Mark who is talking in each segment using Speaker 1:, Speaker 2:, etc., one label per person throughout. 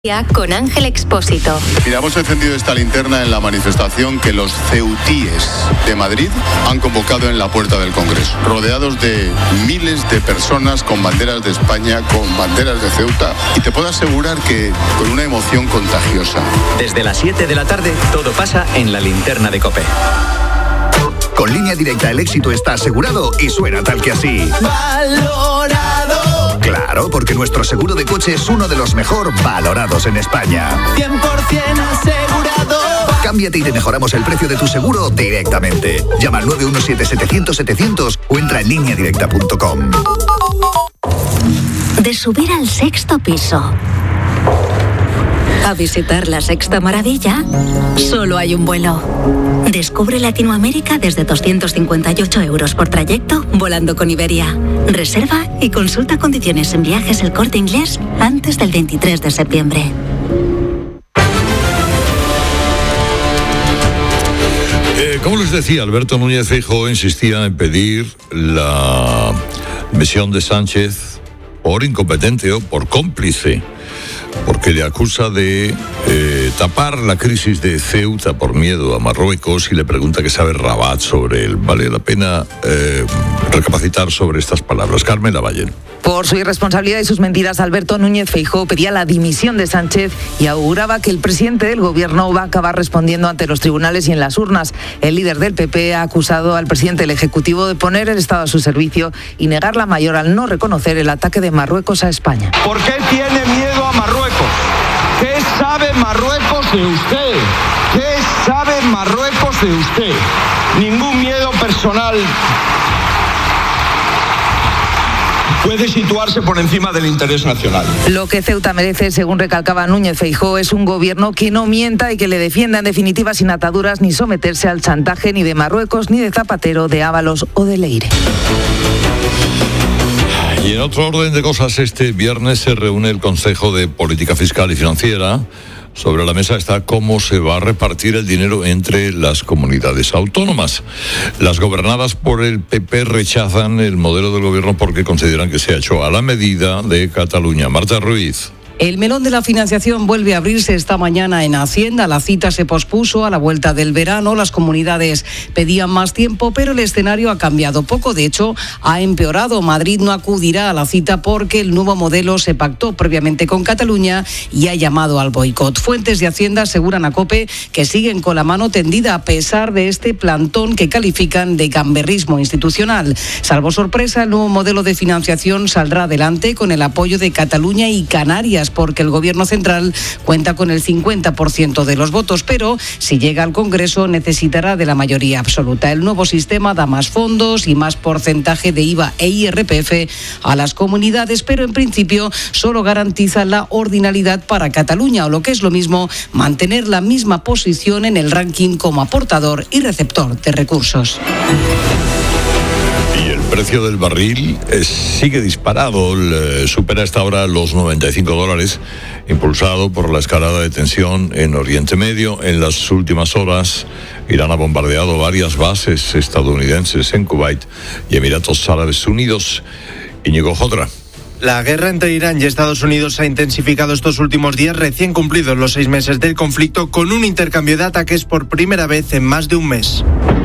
Speaker 1: Con Ángel Expósito.
Speaker 2: Mira, hemos encendido esta linterna en la manifestación que los ceutíes de Madrid han convocado en la puerta del Congreso, rodeados de miles de personas con banderas de España, con banderas de Ceuta, y te puedo asegurar que con una emoción contagiosa.
Speaker 3: Desde las 7 de la tarde, todo pasa en la linterna de COPE.
Speaker 4: Con Línea Directa el éxito está asegurado y suena tal que así. ¡Valorado! Claro, porque nuestro seguro de coche es uno de los mejor valorados en España.
Speaker 5: 100% asegurado.
Speaker 4: Cámbiate y te mejoramos el precio de tu seguro directamente. Llama al 917-700-700 o entra en lineadirecta.com.
Speaker 1: De subir al 6º piso a visitar la Sexta Maravilla, solo hay un vuelo. Descubre Latinoamérica desde 258 euros por trayecto, volando con Iberia. Reserva y consulta condiciones en Viajes El Corte Inglés antes del 23 de septiembre.
Speaker 6: Como les decía, Alberto Núñez Feijóo insistía en pedir la dimisión de Sánchez por incompetente o por cómplice, porque le acusa de tapar la crisis de Ceuta por miedo a Marruecos y le pregunta qué sabe Rabat sobre él. Vale la pena recapacitar sobre estas palabras. Carmen Lavallén.
Speaker 7: Por su irresponsabilidad y sus mentiras, Alberto Núñez Feijóo pedía la dimisión de Sánchez y auguraba que el presidente del gobierno va a acabar respondiendo ante los tribunales y en las urnas. El líder del PP ha acusado al presidente del Ejecutivo de poner el Estado a su servicio y negar la mayor al no reconocer el ataque de Marruecos a España.
Speaker 8: ¿Por qué tiene miedo a Marruecos? ¿Qué sabe Marruecos de usted? ¿Qué sabe Marruecos de usted? Ningún miedo personal puede situarse por encima del interés nacional.
Speaker 7: Lo que Ceuta merece, según recalcaba Núñez Feijóo, es un gobierno que no mienta y que le defienda en definitiva sin ataduras ni someterse al chantaje ni de Marruecos, ni de Zapatero, de Ábalos o de Leire.
Speaker 6: Y en otro orden de cosas, este viernes se reúne el Consejo de Política Fiscal y Financiera. Sobre la mesa está cómo se va a repartir el dinero entre las comunidades autónomas. Las gobernadas por el PP rechazan el modelo del gobierno porque consideran que se ha hecho a la medida de Cataluña. Marta Ruiz.
Speaker 9: El melón de la financiación vuelve a abrirse esta mañana en Hacienda. La cita se pospuso a la vuelta del verano. Las comunidades pedían más tiempo, pero el escenario ha cambiado poco. De hecho, ha empeorado. Madrid no acudirá a la cita porque el nuevo modelo se pactó previamente con Cataluña y ha llamado al boicot. Fuentes de Hacienda aseguran a COPE que siguen con la mano tendida a pesar de este plantón que califican de gamberrismo institucional. Salvo sorpresa, el nuevo modelo de financiación saldrá adelante con el apoyo de Cataluña y Canarias, porque el gobierno central cuenta con el 50% de los votos, pero si llega al Congreso necesitará de la mayoría absoluta. El nuevo sistema da más fondos y más porcentaje de IVA e IRPF a las comunidades, pero en principio solo garantiza la ordinalidad para Cataluña, o lo que es lo mismo, mantener la misma posición en el ranking como aportador y receptor de recursos.
Speaker 6: Y el precio del barril sigue disparado, supera hasta ahora los $95, impulsado por la escalada de tensión en Oriente Medio. En las últimas horas, Irán ha bombardeado varias bases estadounidenses en Kuwait y Emiratos Árabes Unidos. Íñigo Jodra.
Speaker 10: La guerra entre Irán y Estados Unidos ha intensificado estos últimos días, recién cumplidos los 6 meses del conflicto, con un intercambio de ataques por primera vez en más de un mes.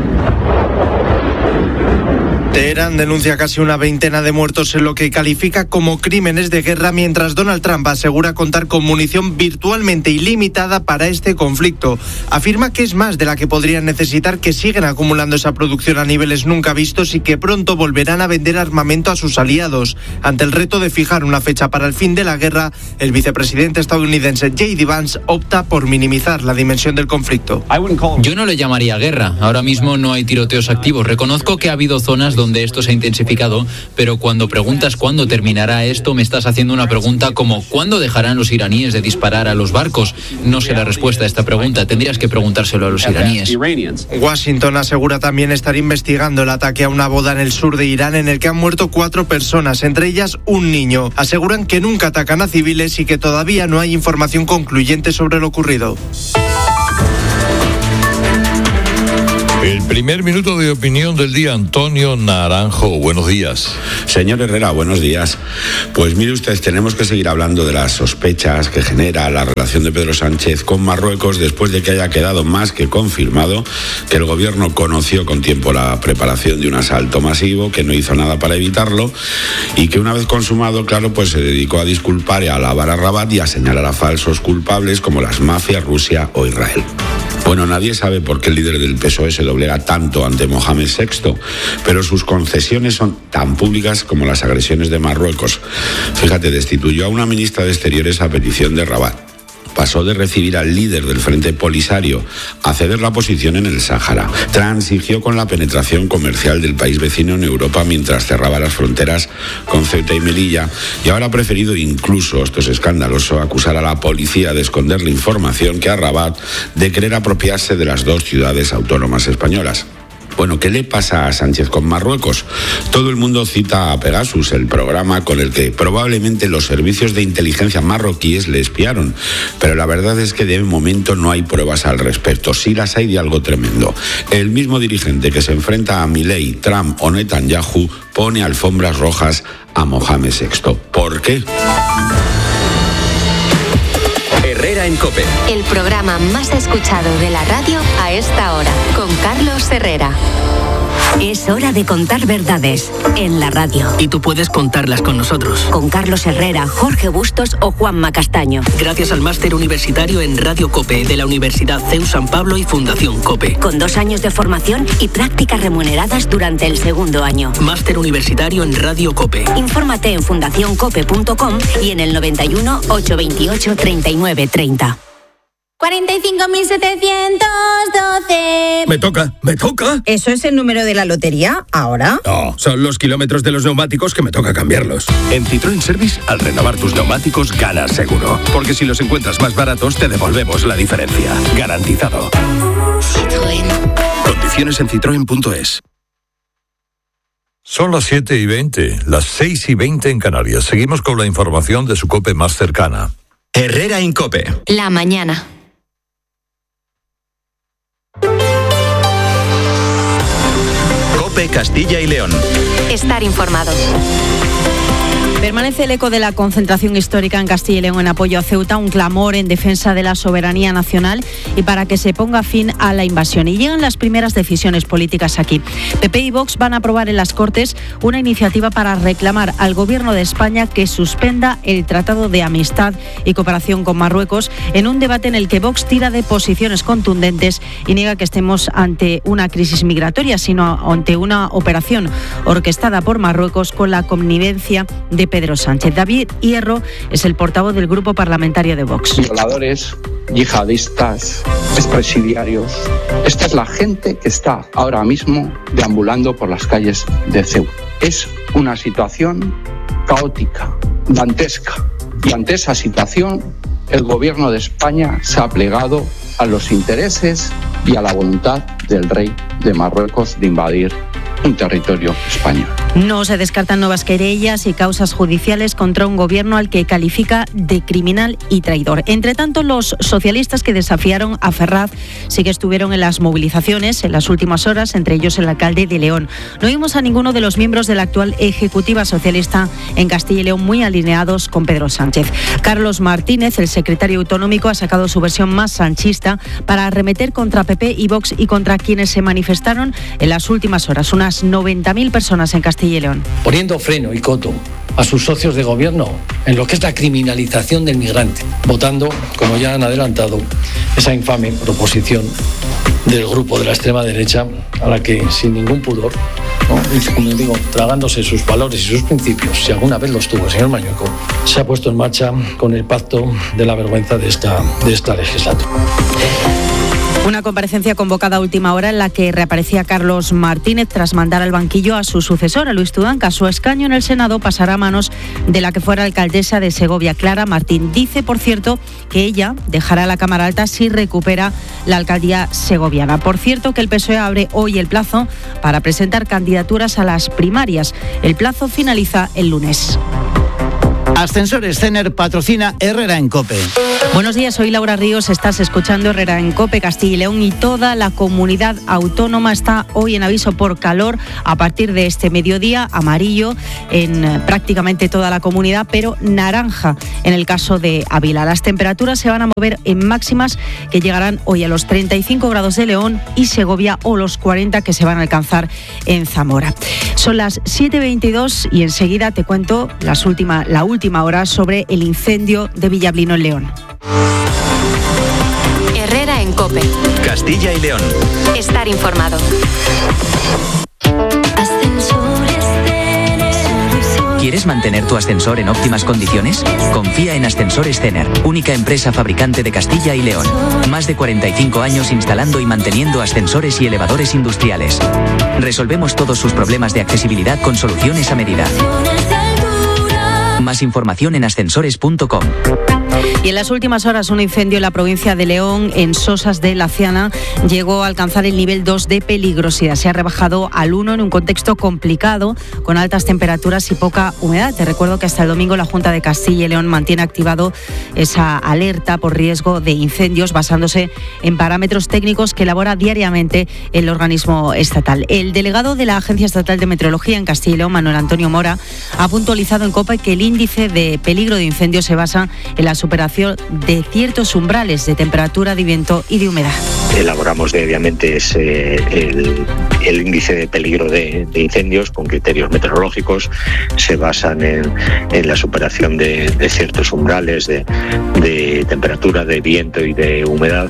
Speaker 10: Teherán denuncia casi una veintena de muertos en lo que califica como crímenes de guerra, mientras Donald Trump asegura contar con munición virtualmente ilimitada para este conflicto. Afirma que es más de la que podrían necesitar, que siguen acumulando esa producción a niveles nunca vistos y que pronto volverán a vender armamento a sus aliados. Ante el reto de fijar una fecha para el fin de la guerra, el vicepresidente estadounidense J.D. Vance opta por minimizar la dimensión del conflicto.
Speaker 11: Yo no le llamaría guerra. Ahora mismo no hay tiroteos activos. Reconozco que ha habido zonas donde esto se ha intensificado, pero cuando preguntas cuándo terminará esto, me estás haciendo una pregunta como ¿cuándo dejarán los iraníes de disparar a los barcos? No sé la respuesta a esta pregunta, tendrías que preguntárselo a los iraníes.
Speaker 10: Washington asegura también estar investigando el ataque a una boda en el sur de Irán en el que han muerto 4 personas, entre ellas un niño. Aseguran que nunca atacan a civiles y que todavía no hay información concluyente sobre lo ocurrido.
Speaker 6: El primer minuto de opinión del día, Antonio Naranjo. Buenos días.
Speaker 12: Señor Herrera, buenos días. Pues mire usted, tenemos que seguir hablando de las sospechas que genera la relación de Pedro Sánchez con Marruecos después de que haya quedado más que confirmado que el gobierno conoció con tiempo la preparación de un asalto masivo, que no hizo nada para evitarlo y que una vez consumado, claro, pues se dedicó a disculpar y a alabar a Rabat y a señalar a falsos culpables como las mafias, Rusia o Israel. Bueno, nadie sabe por qué el líder del PSOE se doblega tanto ante Mohamed VI, pero sus concesiones son tan públicas como las agresiones de Marruecos. Fíjate, destituyó a una ministra de Exteriores a petición de Rabat. Pasó de recibir al líder del Frente Polisario a ceder la posición en el Sáhara. Transigió con la penetración comercial del país vecino en Europa mientras cerraba las fronteras con Ceuta y Melilla. Y ahora ha preferido, incluso, esto es escandaloso, acusar a la policía de esconder la información que a Rabat de querer apropiarse de las dos ciudades autónomas españolas. Bueno, ¿qué le pasa a Sánchez con Marruecos? Todo el mundo cita a Pegasus, el programa con el que probablemente los servicios de inteligencia marroquíes le espiaron. Pero la verdad es que de momento no hay pruebas al respecto. Sí las hay de algo tremendo. El mismo dirigente que se enfrenta a Milei, Trump o Netanyahu pone alfombras rojas a Mohamed VI. ¿Por qué?
Speaker 3: Herrera en COPE.
Speaker 13: El programa más escuchado de la radio a esta hora, con Carlos Herrera.
Speaker 1: Es hora de contar verdades en la radio.
Speaker 14: Y tú puedes contarlas con nosotros.
Speaker 1: Con Carlos Herrera, Jorge Bustos o Juanma Castaño.
Speaker 14: Gracias al máster universitario en Radio COPE de la Universidad CEU San Pablo y Fundación COPE.
Speaker 1: Con 2 años de formación y prácticas remuneradas durante el segundo año.
Speaker 14: Máster universitario en Radio COPE.
Speaker 1: Infórmate en fundacioncope.com y en el 91 828 3930.
Speaker 15: 45.712.
Speaker 16: Me toca.
Speaker 15: ¿Eso es el número de la lotería ahora?
Speaker 16: No, son los kilómetros de los neumáticos que me toca cambiarlos. En Citroën Service, al renovar tus neumáticos, ganas seguro. Porque si los encuentras más baratos, te devolvemos la diferencia. Garantizado.
Speaker 15: Citroën.
Speaker 16: Condiciones en citroen.es.
Speaker 6: Son las 7:20, las 6:20 en Canarias. Seguimos con la información de su COPE más cercana.
Speaker 3: Herrera en COPE.
Speaker 13: La mañana.
Speaker 3: COPE Castilla y León.
Speaker 13: Estar informado.
Speaker 17: Permanece el eco de la concentración histórica en Castilla y León en apoyo a Ceuta, un clamor en defensa de la soberanía nacional y para que se ponga fin a la invasión. Y llegan las primeras decisiones políticas aquí. PP y Vox van a aprobar en las Cortes una iniciativa para reclamar al Gobierno de España que suspenda el Tratado de Amistad y Cooperación con Marruecos en un debate en el que Vox tira de posiciones contundentes y niega que estemos ante una crisis migratoria, sino ante una operación orquestada por Marruecos con la connivencia de Pedro Sánchez. David Hierro es el portavoz del grupo parlamentario de Vox.
Speaker 18: Violadores, yihadistas, expresidiarios. Esta es la gente que está ahora mismo deambulando por las calles de Ceuta. Es una situación caótica, dantesca. Y ante esa situación, el gobierno de España se ha plegado a los intereses y a la voluntad del rey de Marruecos de invadir un territorio español.
Speaker 17: No se descartan nuevas querellas y causas judiciales contra un gobierno al que califica de criminal y traidor. Entre tanto, los socialistas que desafiaron a Ferraz sí que estuvieron en las movilizaciones en las últimas horas, entre ellos el alcalde de León. No vimos a ninguno de los miembros de la actual ejecutiva socialista en Castilla y León muy alineados con Pedro Sánchez. Carlos Martínez, el secretario autonómico, ha sacado su versión más sanchista para arremeter contra PP y Vox y contra quienes se manifestaron en las últimas horas. Unas 90.000 personas en Castilla y León.
Speaker 19: Poniendo freno y coto a sus socios de gobierno en lo que es la criminalización del migrante, votando, como ya han adelantado, esa infame proposición del grupo de la extrema derecha a la que sin ningún pudor, ¿no? Y como digo, tragándose sus valores y sus principios, si alguna vez los tuvo el señor Mañueco, se ha puesto en marcha con el pacto de la vergüenza de esta legislatura.
Speaker 17: Una comparecencia convocada a última hora en la que reaparecía Carlos Martínez tras mandar al banquillo a su sucesor, a Luis Tudanca. Su escaño en el Senado pasará a manos de la que fuera alcaldesa de Segovia, Clara Martín. Dice, por cierto, que ella dejará la Cámara Alta si recupera la alcaldía segoviana. Por cierto, que el PSOE abre hoy el plazo para presentar candidaturas a las primarias. El plazo finaliza el lunes.
Speaker 5: Ascensores Cener patrocina Herrera en COPE.
Speaker 17: Buenos días, soy Laura Ríos, estás escuchando Herrera en COPE. Castilla y León y toda la comunidad autónoma está hoy en aviso por calor a partir de este mediodía, amarillo en prácticamente toda la comunidad, pero naranja en el caso de Ávila. Las temperaturas se van a mover en máximas que llegarán hoy a los 35 grados de León y Segovia o los 40 que se van a alcanzar en Zamora. Son las 7:22 y enseguida te cuento la última hora sobre el incendio de Villablino en León.
Speaker 13: Herrera en COPE.
Speaker 3: Castilla y León.
Speaker 13: Estar informado.
Speaker 20: ¿Quieres mantener tu ascensor en óptimas condiciones? Confía en Ascensores Cener, única empresa fabricante de Castilla y León. Más de 45 años instalando y manteniendo ascensores y elevadores industriales. Resolvemos todos sus problemas de accesibilidad con soluciones a medida. Más información en ascensores.com.
Speaker 17: Y en las últimas horas un incendio en la provincia de León, en Sosas de Laciana, llegó a alcanzar el nivel 2 de peligrosidad. Se ha rebajado al 1 en un contexto complicado, con altas temperaturas y poca humedad. Te recuerdo que hasta el domingo la Junta de Castilla y León mantiene activado esa alerta por riesgo de incendios basándose en parámetros técnicos que elabora diariamente el organismo estatal. El delegado de la Agencia Estatal de Meteorología en Castilla y León, Manuel Antonio Mora, ha puntualizado en COPE que el índice de peligro de incendio se basa en la superación de ciertos umbrales de temperatura, de viento y de humedad.
Speaker 21: Elaboramos diariamente el índice de peligro de incendios con criterios meteorológicos. Se basan en la superación de ciertos umbrales de temperatura, de viento y de humedad.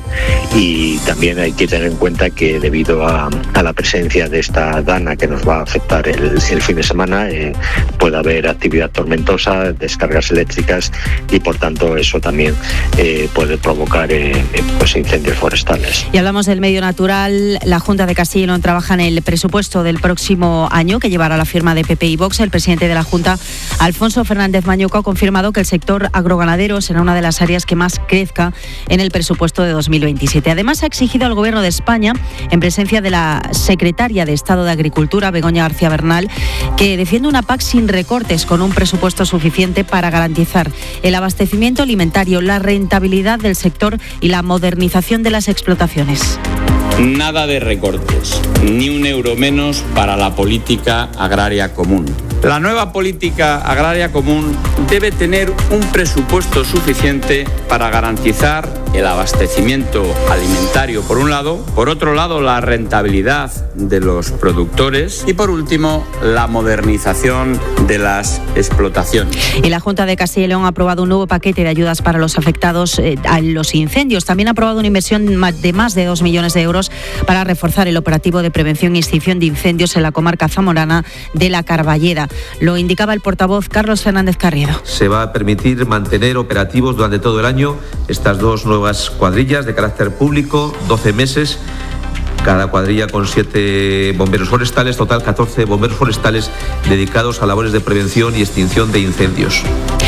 Speaker 21: Y también hay que tener en cuenta que debido a la presencia de esta dana que nos va a afectar el fin de semana, puede haber actividad tormentosa, descargas eléctricas y por tanto eso también puede provocar incendios forestales.
Speaker 17: Y hablamos del medio natural. La Junta de Castilla y León trabaja en el presupuesto del próximo año que llevará la firma de PP y Vox. El presidente de la Junta, Alfonso Fernández Mañuco, ha confirmado que el sector agroganadero será una de las áreas que más crezca en el presupuesto de 2027. Además, ha exigido al Gobierno de España, en presencia de la secretaria de Estado de Agricultura, Begoña García Bernal, que defienda una PAC sin recortes, con un presupuesto suficiente para garantizar el abastecimiento alimentario, la rentabilidad del sector y la modernización de las explotaciones.
Speaker 22: Nada de recortes, ni un euro menos para la política agraria común. La nueva política agraria común debe tener un presupuesto suficiente para garantizar el abastecimiento alimentario, por un lado, por otro lado, la rentabilidad de los productores y, por último, la modernización de las explotaciones.
Speaker 17: Y la Junta de Castilla y León ha aprobado un nuevo paquete de ayudas para los afectados a los incendios. También ha aprobado una inversión de más de 2 millones de euros para reforzar el operativo de prevención y extinción de incendios en la comarca zamorana de la Carballeda. Lo indicaba el portavoz Carlos Fernández Carriedo.
Speaker 23: Se va a permitir mantener operativos durante todo el año estas dos nuevas cuadrillas de carácter público, 12 meses. Cada cuadrilla con 7 bomberos forestales, total 14 bomberos forestales dedicados a labores de prevención y extinción de incendios.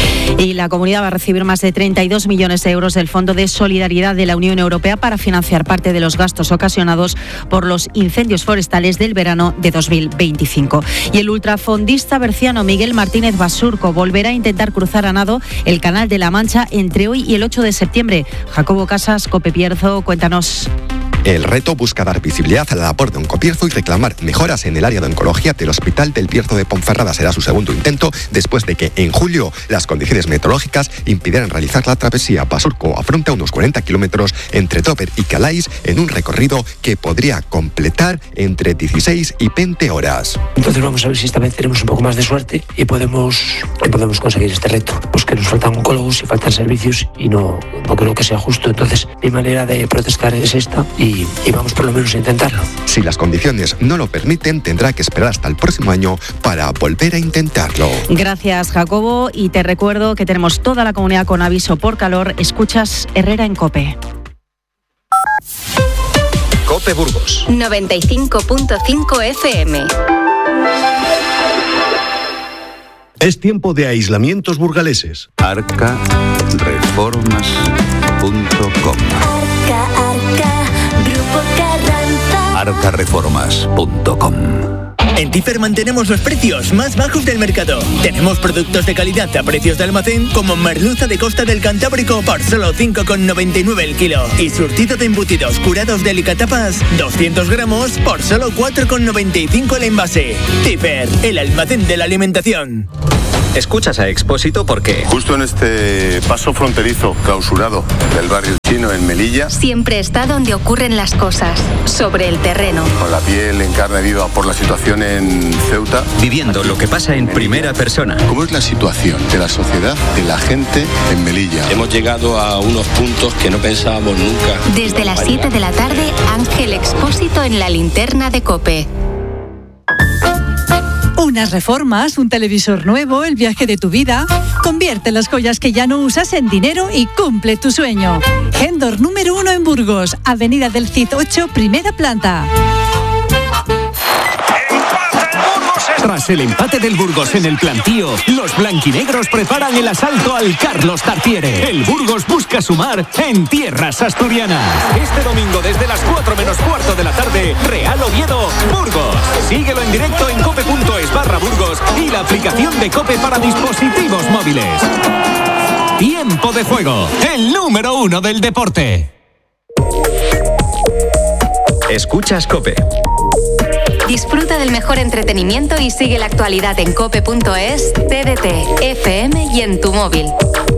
Speaker 17: Y la comunidad va a recibir más de 32 millones de euros del Fondo de Solidaridad de la Unión Europea para financiar parte de los gastos ocasionados por los incendios forestales del verano de 2025. Y el ultrafondista berciano Miguel Martínez Basurco volverá a intentar cruzar a nado el Canal de la Mancha entre hoy y el 8 de septiembre. Jacobo Casas, Cope Bierzo, cuéntanos.
Speaker 24: El reto busca dar visibilidad a la labor de Oncobierzo y reclamar mejoras en el área de oncología del Hospital del Bierzo de Ponferrada. Será su segundo intento después de que en julio las condiciones meteorológicas impidieran realizar la travesía. Basurco afronta unos 40 kilómetros entre Dover y Calais en un recorrido que podría completar entre 16 y 20 horas.
Speaker 25: Entonces vamos a ver si esta vez tenemos un poco más de suerte y podemos conseguir este reto. Pues que nos faltan oncólogos y faltan servicios y no creo que sea justo. Entonces mi manera de protestar es esta y vamos por lo menos a intentarlo.
Speaker 24: Si las condiciones no lo permiten, tendrá que esperar hasta el próximo año para volver a intentarlo.
Speaker 17: Gracias, Jacobo. Y te recuerdo que tenemos toda la comunidad con aviso por calor. Escuchas Herrera en COPE.
Speaker 4: COPE Burgos
Speaker 13: 95.5 FM.
Speaker 26: Es tiempo de aislamientos burgaleses.
Speaker 4: arcareformas.com
Speaker 13: Grupo Carranza.
Speaker 4: arcareformas.com
Speaker 2: En Tifer mantenemos los precios más bajos del mercado. Tenemos productos de calidad a precios de almacén como merluza de costa del Cantábrico por solo 5,99 el kilo. Y surtido de embutidos curados de Licatapas, 200 gramos por solo 4,95 el envase. Tifer, el almacén de la alimentación.
Speaker 3: Escuchas a Expósito porque...
Speaker 7: Justo en este paso fronterizo clausurado del barrio chino en Melilla.
Speaker 13: Siempre está donde ocurren las cosas, sobre el terreno.
Speaker 7: Con la piel en carne viva por la situación en Ceuta.
Speaker 3: Viviendo lo que pasa en primera persona.
Speaker 7: ¿Cómo es la situación de la sociedad, de la gente en Melilla?
Speaker 8: Hemos llegado a unos puntos que no pensábamos nunca.
Speaker 13: Desde las 7 de la tarde, Ángel Expósito en la linterna de COPE.
Speaker 9: Unas reformas, un televisor nuevo, el viaje de tu vida. Convierte las joyas que ya no usas en dinero y cumple tu sueño. Gendor número 1 en Burgos, Avenida del Cid 8, primera planta.
Speaker 10: Tras el empate del Burgos en el plantío, los blanquinegros preparan el asalto al Carlos Tartiere. El Burgos busca sumar en tierras asturianas. Este domingo desde las 4 menos cuarto de la tarde, Real Oviedo, Burgos. Síguelo en directo en cope.es/Burgos y la aplicación de COPE para dispositivos móviles. Tiempo de juego, el número 1 del deporte.
Speaker 3: Escuchas COPE.
Speaker 13: Disfruta del mejor entretenimiento y sigue la actualidad en cope.es, TDT, FM y en tu móvil.